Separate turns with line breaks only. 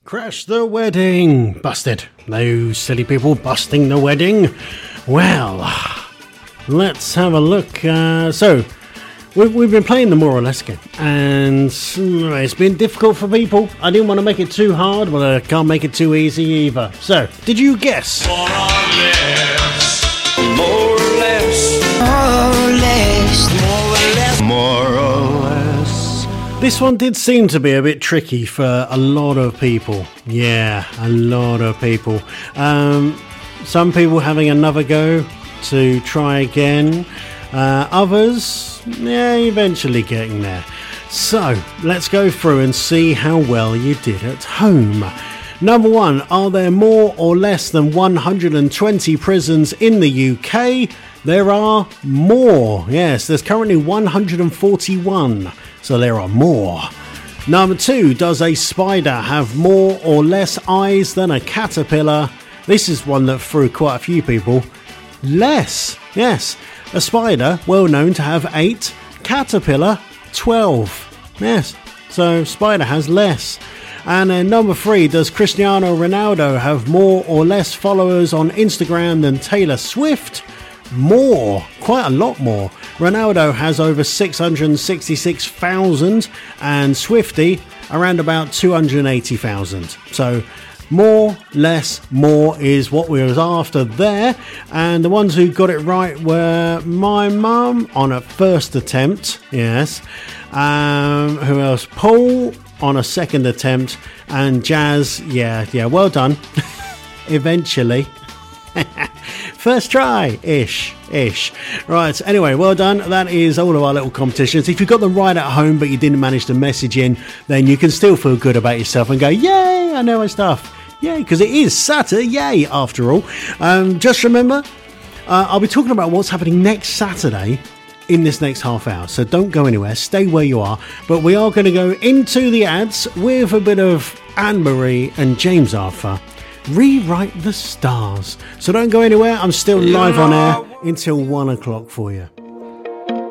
Crash the wedding! Busted. Those silly people busting the wedding. Well, let's have a look. So, we've been playing the more or less game, and it's been difficult for people. I didn't want to make it too hard, but I can't make it too easy either. So, did you guess?
More or less, more or less, more or less, more or less, more or less.
This one did seem to be a bit tricky for a lot of people. Yeah, a lot of people. Some people having another go to try again. Others, eventually getting there. So, let's go through and see how well you did at home. Number 1, are there more or less than 120 prisons in the UK? There are more. Yes, there's currently 141. So there are more. Number 2, does a spider have more or less eyes than a caterpillar? This is one that threw quite a few people. Less. Yes, a spider, well known to have 8, caterpillar 12. Yes, so spider has less. And then number 3, does Cristiano Ronaldo have more or less followers on Instagram than Taylor Swift? More, quite a lot more. Ronaldo has over 666,000 and Swifty around about 280,000. So more, less, more is what we was after there. And the ones who got it right were my mum on a first attempt. Yes. Who else? Paul on a second attempt, and Jazz. Yeah. Well done. Eventually. First try, ish. Right, anyway, well done. That is all of our little competitions. If you got them right at home but you didn't manage to message in, then you can still feel good about yourself and go, yay, I know my stuff. Yay, because it is Saturday after all. Just remember, I'll be talking about what's happening next Saturday in this next half hour. So don't go anywhere, stay where you are. But we are going to go into the ads with a bit of Anne-Marie and James Arthur. Rewrite the Stars. So don't go anywhere. I'm still live on air until 1 o'clock for you.